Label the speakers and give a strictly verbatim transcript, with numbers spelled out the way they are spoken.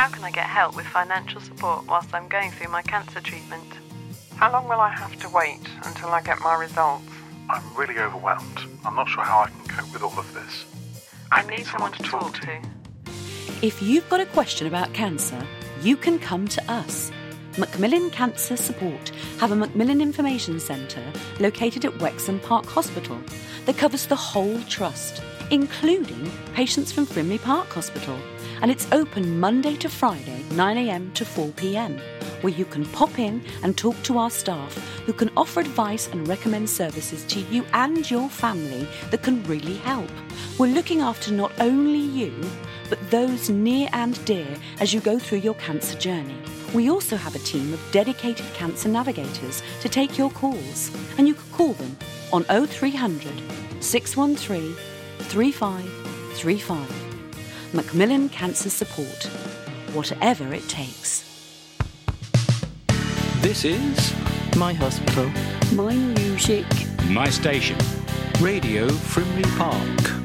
Speaker 1: How can I get help with financial support whilst I'm going through my cancer treatment?
Speaker 2: How long will I have to wait until I get my results?
Speaker 3: I'm really overwhelmed. I'm not sure how I can cope with all of this.
Speaker 1: I, I need, need someone, someone to talk to. to.
Speaker 4: If you've got a question about cancer, you can come to us. Macmillan Cancer Support have a Macmillan Information Centre located at Wexham Park Hospital that covers the whole trust, including patients from Frimley Park Hospital. And it's open Monday to Friday, nine a.m. to four p.m, where you can pop in and talk to our staff who can offer advice and recommend services to you and your family that can really help. We're looking after not only you, but those near and dear as you go through your cancer journey. We also have a team of dedicated cancer navigators to take your calls, and you can call them on oh three hundred, six one three, three five three five. Macmillan Cancer Support. Whatever it takes.
Speaker 5: This is
Speaker 6: My Hospital.
Speaker 4: My music.
Speaker 5: My station. Radio Frimley Park.